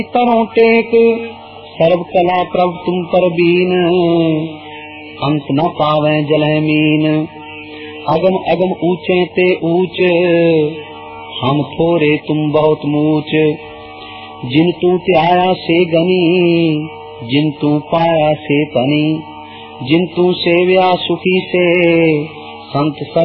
तरों take सर्व कला प्रभ तुम पर बीन, अंत न पावे जलह मीन। अगम अगम ऊंचे ते ऊंच, हम थोरे तुम बहुत मूच। जिन तू त्याया से गनी, जिन तू पाया से तनी। जिन तू सेव्या सुखी से, संत सब